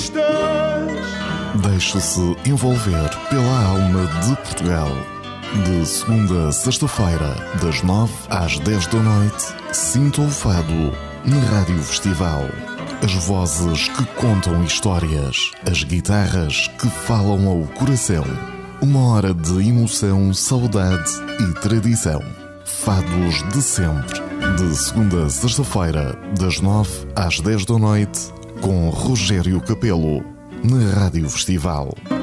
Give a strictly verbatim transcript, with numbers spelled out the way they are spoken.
Deixe-se envolver pela alma de Portugal. De segunda a sexta-feira, das nove às dez da noite, sinta o fado na Rádio Festival. As vozes que contam histórias, as guitarras que falam ao coração. Uma hora de emoção, saudade e tradição. Fados de sempre. De segunda a sexta-feira, das nove às dez da noite, com Rogério Capelo, na Rádio Festival.